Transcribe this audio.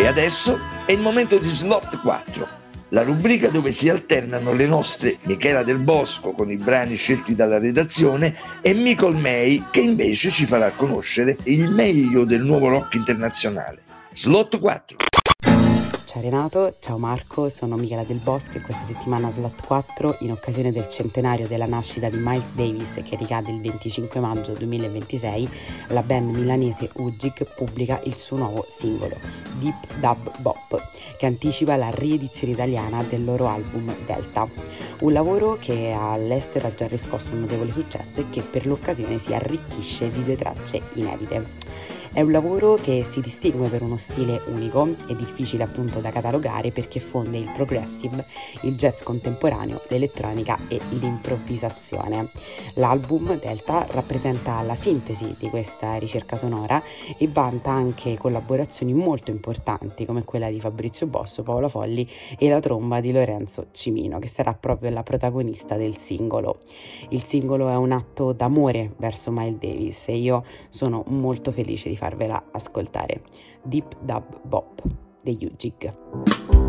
E adesso è il momento di Slot 4, la rubrica dove si alternano le nostre Michela Del Bosco con i brani scelti dalla redazione e Micol May che invece ci farà conoscere il meglio del nuovo rock internazionale. Slot 4. Ciao Renato, ciao Marco, sono Michela Del Bosco e questa settimana Slot 4, in occasione del centenario della nascita di Miles Davis che ricade il 25 maggio 2026, la band milanese Ujik pubblica il suo nuovo singolo, Deep Dub Bop, che anticipa la riedizione italiana del loro album Delta. Un lavoro che all'estero ha già riscosso un notevole successo e che per l'occasione si arricchisce di 2 tracce inedite. È un lavoro che si distingue per uno stile unico e difficile appunto da catalogare perché fonde il progressive, il jazz contemporaneo, l'elettronica e l'improvvisazione. L'album Delta rappresenta la sintesi di questa ricerca sonora e vanta anche collaborazioni molto importanti come quella di Fabrizio Bosso, Paolo Folli e la tromba di Lorenzo Cimino, che sarà proprio la protagonista del singolo. Il singolo è un atto d'amore verso Miles Davis e io sono molto felice di farvela ascoltare. Deep Dub Bop degli Ujik.